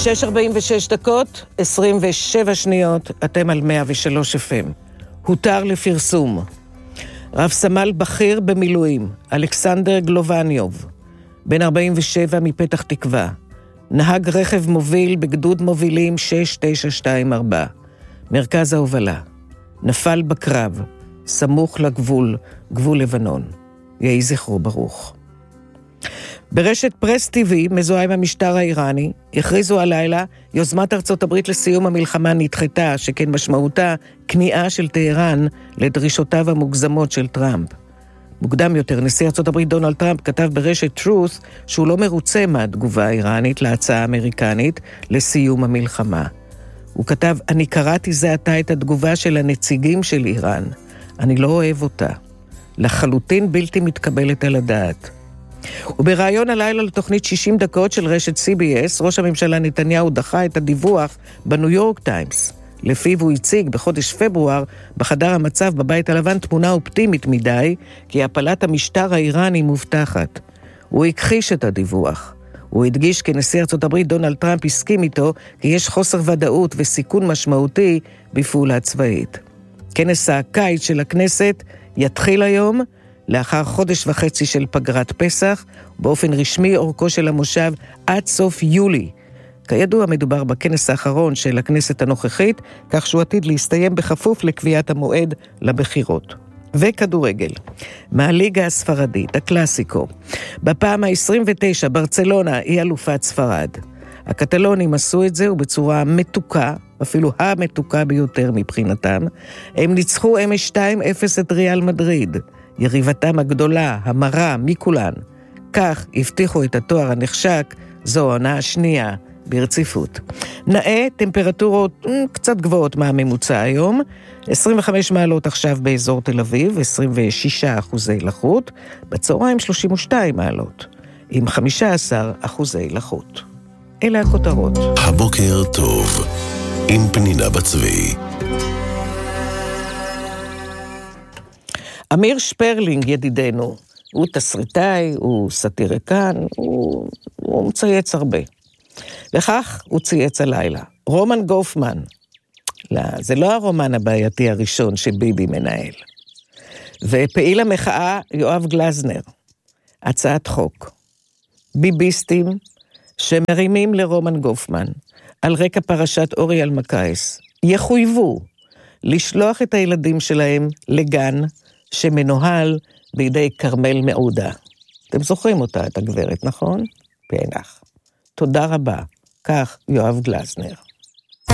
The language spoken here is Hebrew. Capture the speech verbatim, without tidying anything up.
שש ארבעים ושש דקות, עשרים ושבע שניות, אתם על מאה ושלוש אף אם. הותר לפרסום. רב סמל בכיר במילואים, אלכסנדר גלובניוב, בן ארבעים ושבע מפתח תקווה, נהג רכב מוביל בגדוד מובילים שש תשע שתיים ארבע, מרכז ההובלה, נפל בקרב, סמוך לגבול, גבול לבנון. יהי זכרו ברוך. ברשת פרס טיווי, מזוהה עם המשטר האיראני, הכריזו הלילה, יוזמת ארצות הברית לסיום המלחמה נדחתה, שכן משמעותה כניעה של טהרן לדרישותיו המוגזמות של טראמפ. מוקדם יותר, נשיא ארצות הברית דונלד טראמפ כתב ברשת טרוס שהוא לא מרוצה מהתגובה האיראנית להצעה האמריקנית לסיום המלחמה. הוא כתב, אני קראתי זה עתה את התגובה של הנציגים של איראן. אני לא אוהב אותה. לחלוטין בלתי מתקבלת על הדעת. וברעיון הלילה לתוכנית שישים דקות של רשת סי בי אס, ראש הממשלה נתניהו דחה את הדיווח בניו יורק טיימס. לפיו הוא הציג בחודש פברואר בחדר המצב בבית הלבן תמונה אופטימית מדי, כי הפלת המשטר האיראני מובטחת. הוא הכחיש את הדיווח. הוא הדגיש כי נשיא ארצות הברית דונלד טראמפ הסכים איתו כי יש חוסר ודאות וסיכון משמעותי בפעולה צבאית. כנס הקיץ של הכנסת יתחיל היום, לאחר חודש וחצי של פגרת פסח, באופן רשמי אורכו של המושב עד סוף יולי. כידוע מדובר בכנס האחרון של הכנסת הנוכחית, כך שהוא עתיד להסתיים בכפוף לקביעת המועד לבחירות. וכדורגל, מהליגה הספרדית, הקלאסיקו. בפעם ה-עשרים ותשע, ברצלונה היא אלופת ספרד. הקטלונים עשו את זה ובצורה מתוקה, אפילו המתוקה ביותר מבחינתם. הם ניצחו אמש שתיים אפס את ריאל מדריד. יריבתם הגדולה, המרה, מכולן. כך הבטיחו את התואר הנחשק, זו העונה השנייה ברציפות. נאה, טמפרטורות קצת גבוהות מהממוצע היום, עשרים וחמש מעלות עכשיו באזור תל אביב, עשרים ושישה אחוזי לחות, בצהריים שלושים ושתיים מעלות, עם חמישה עשר אחוזי לחות. אלה הכותרות. הבוקר טוב, עם פנינה בצבי. אמיר שפרלינג ידידנו, הוא תסריטאי, הוא סטיריקן, הוא, הוא מצייץ הרבה. וכך הוא צייץ הלילה. רומן גופמן, לא, זה לא הרומן הבעייתי הראשון שביבי מנהל. ופעיל המחאה יואב גלזנר, הצעת חוק. ביביסטים שמרימים לרומן גופמן, על רקע פרשת אורי אלמקייס, יחויבו לשלוח את הילדים שלהם לגן, שמנוהל בידי קרמל מעודה. אתם זוכרים אותה, את הגברת, נכון? פנח. תודה רבה. כך יואב גלזנר.